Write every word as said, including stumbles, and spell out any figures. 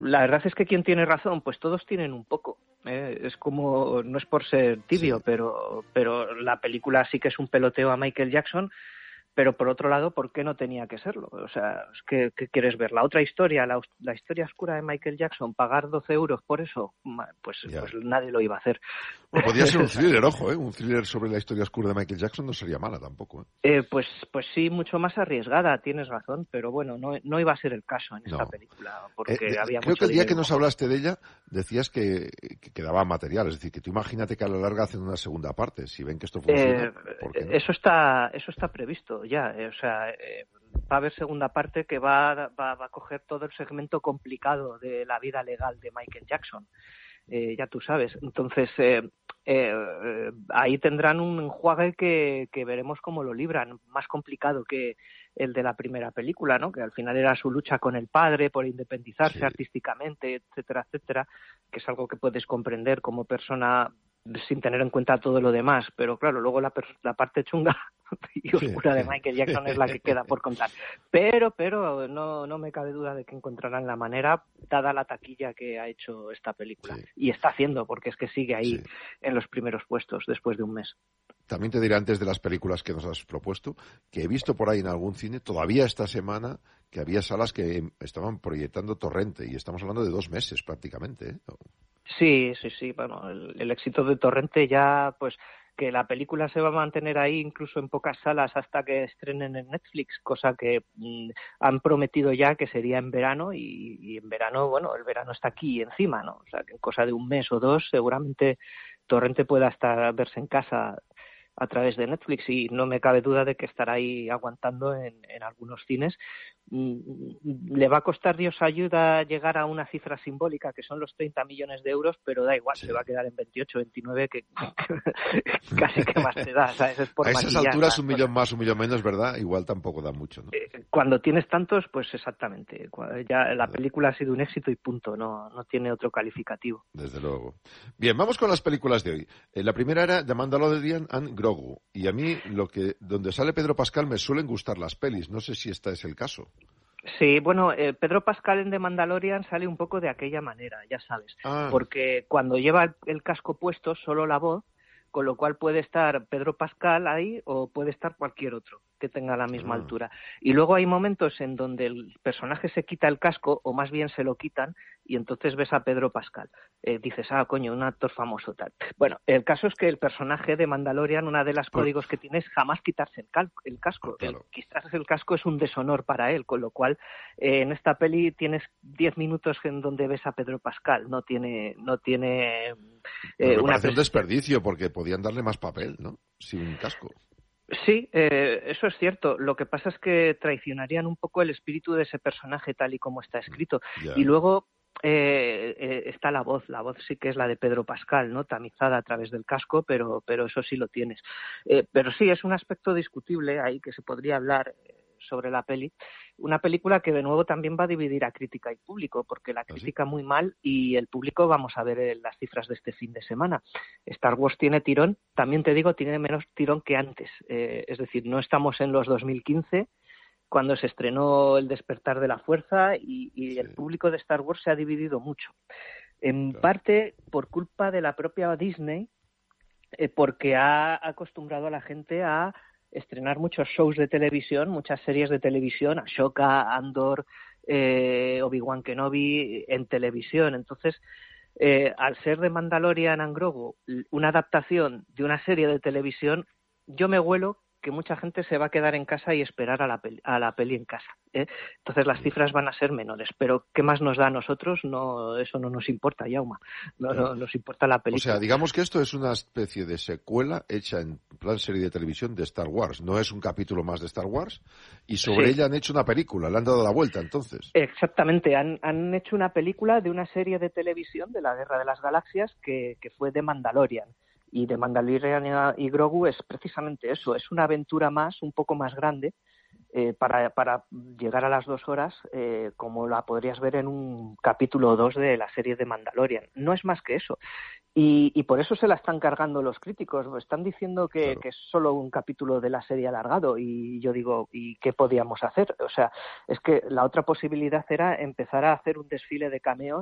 La verdad es que quien tiene razón, pues todos tienen un poco. ¿eh? Es como, no es por ser tibio, sí. pero, pero la película sí que es un peloteo a Michael Jackson. Pero por otro lado, ¿por qué no tenía que serlo? O sea, ¿qué, qué quieres ver? ¿La otra historia, la, la historia oscura de Michael Jackson, pagar doce euros por eso? Pues, pues nadie lo iba a hacer. Bueno, podría ser un thriller, ojo, ¿eh? Un thriller sobre la historia oscura de Michael Jackson no sería mala tampoco. ¿eh? Eh, pues, pues sí, mucho más arriesgada, tienes razón, pero bueno, no, no iba a ser el caso en esta no. película, porque eh, había creo mucho que el día dinero. que nos hablaste de ella, decías que, que quedaba material, es decir, que tú imagínate que a la larga hacen una segunda parte, si ven que esto funciona, eh, ¿por qué no? Eso está, eso está previsto ya, eh, o sea, eh, va a haber segunda parte que va, va, va a coger todo el segmento complicado de la vida legal de Michael Jackson, eh, ya tú sabes. Entonces, eh, eh, ahí tendrán un enjuague que, que veremos cómo lo libran, más complicado que el de la primera película, ¿no? Que al final era su lucha con el padre por independizarse sí. artísticamente, etcétera, etcétera, que es algo que puedes comprender como persona sin tener en cuenta todo lo demás, pero claro, luego la, la parte chunga y oscura de Michael Jackson es la que queda por contar. Pero, pero no, no me cabe duda de que encontrarán la manera, dada la taquilla que ha hecho esta película. Sí. Y está haciendo, porque es que sigue ahí sí. en los primeros puestos después de un mes. También te diré antes de las películas que nos has propuesto, que he visto por ahí en algún cine, todavía esta semana, que había salas que estaban proyectando Torrente, y estamos hablando de dos meses prácticamente, ¿eh? Sí, sí, sí, bueno, el, el éxito de Torrente ya, pues, que la película se va a mantener ahí incluso en pocas salas hasta que estrenen en Netflix, cosa que mmm, han prometido ya que sería en verano, y, y en verano, bueno, el verano está aquí encima, ¿no? O sea, que en cosa de un mes o dos seguramente Torrente pueda hasta verse en casa a través de Netflix, y no me cabe duda de que estará ahí aguantando en, en algunos cines. Le va a costar Dios ayuda llegar a una cifra simbólica que son los treinta millones de euros, pero da igual, sí. se va a quedar en veintiocho, veintinueve, que casi que más te da, ¿sabes? Es por a esas alturas un millón más, un millón menos, ¿verdad? Igual tampoco da mucho, ¿no? Cuando tienes tantos, pues exactamente. Ya la película ha sido un éxito y punto, no, no tiene otro calificativo. Desde luego. Bien, vamos con las películas de hoy. Eh, la primera era The Mandalorian and Grogu, y a mí lo que donde sale Pedro Pascal me suelen gustar las pelis, no sé si este es el caso. Sí, bueno, eh, Pedro Pascal en The Mandalorian sale un poco de aquella manera, ya sabes, ah. porque cuando lleva el, el casco puesto, solo la voz, con lo cual puede estar Pedro Pascal ahí o puede estar cualquier otro que tenga la misma ah. altura. Y luego hay momentos en donde el personaje se quita el casco, o más bien se lo quitan, y entonces ves a Pedro Pascal. Eh, dices, ah, coño, un actor famoso, tal. Bueno, el caso es que el personaje de Mandalorian, una de las códigos que tiene es jamás quitarse el, cal- el casco. Claro. El quitarse el casco es un deshonor para él, con lo cual eh, en esta peli tienes diez minutos en donde ves a Pedro Pascal. No tiene... No tiene eh, me una parece un desperdicio, porque podían darle más papel, ¿no? Sin casco. Sí, eh, eso es cierto. Lo que pasa es que traicionarían un poco el espíritu de ese personaje tal y como está escrito. Yeah. Y luego eh, eh, está la voz. La voz sí que es la de Pedro Pascal, ¿no? Tamizada a través del casco, pero, pero eso sí lo tienes. Eh, pero sí, es un aspecto discutible ahí que se podría hablar sobre la peli. Una película que de nuevo también va a dividir a crítica y público, porque la crítica muy mal y el público, vamos a ver eh, las cifras de este fin de semana. Star Wars tiene tirón, también te digo, tiene menos tirón que antes. Eh, es decir, no estamos en los dos mil quince, cuando se estrenó El despertar de la fuerza, y, y sí. el público de Star Wars se ha dividido mucho. En claro. parte por culpa de la propia Disney, eh, porque ha acostumbrado a la gente a estrenar muchos shows de televisión, muchas series de televisión, Ahsoka, Andor, eh, Obi-Wan Kenobi en televisión. Entonces, eh, al ser de Mandalorian and Grogu una adaptación de una serie de televisión, yo me huelo que mucha gente se va a quedar en casa y esperar a la peli, a la peli en casa, ¿eh? Entonces las cifras van a ser menores, pero ¿qué más nos da a nosotros? No, eso no nos importa, Jaume, no, no nos importa la película. O sea, digamos que esto es una especie de secuela hecha en plan serie de televisión de Star Wars, no es un capítulo más de Star Wars, y sobre sí. ella han hecho una película, le han dado la vuelta entonces. Exactamente, han, han hecho una película de una serie de televisión de la Guerra de las Galaxias que, que fue de Mandalorian. Y de Mandalorian y Grogu es precisamente eso, es una aventura más, un poco más grande, eh, para, para llegar a las dos horas, eh, como la podrías ver en un capítulo o dos de la serie de Mandalorian. No es más que eso. Y, y por eso se la están cargando los críticos. Están diciendo que, claro. que es solo un capítulo de la serie alargado. Y yo digo, ¿y qué podíamos hacer? O sea, es que la otra posibilidad era empezar a hacer un desfile de cameos